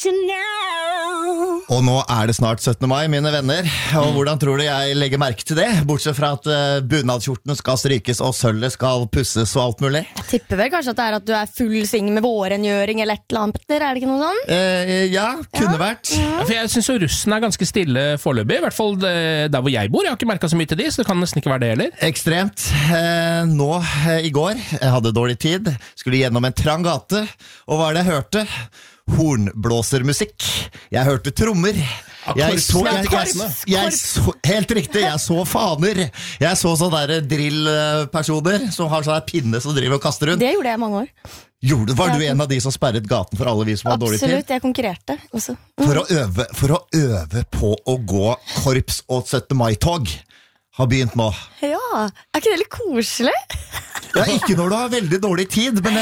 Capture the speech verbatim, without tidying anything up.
Og nå er det snart syttende mai, mine venner. Og hvordan tror du jeg legger merke til det? Bortsett fra at uh, bunadskjorten skal strykes og sølvet skal pusses og alt mulig. Jeg tipper vel kanskje at det er at du er full sving med vårengjøring eller et eller annet, Petter, er det ikke noe sånn? Uh, ja, kunne Ja. vært. Ja. Ja, for jeg synes jo russen er ganske stille foreløpig, i hvert fall eh, der hvor jeg bor. Jeg har ikke merket så mye til de, så det kan nesten ikke være det heller. Ekstremt. Eh, nå eh, i går, jeg hadde dårlig tid, skulle gjennom en trang gate, og hva er det jeg hørte? Hornblåsermusikk. Jeg hørte trommer. Jeg så, jeg, jeg, jeg så, helt riktig, jeg så faner. Jeg så sånne der drill-personer som har sånne pinne som driver og kaster rundt. Det gjorde jeg i mange år. Gjorde, var du en av de som sperret gaten for alle vi som har dårlig tid? Absolutt, jeg konkurrerte også. Mm. For å øve, for å øve på å gå korps og syttende mai-tog har begynt nå. Ja, er ikke det litt koselig? Ja, ikke når du har veldig dårlig tid, men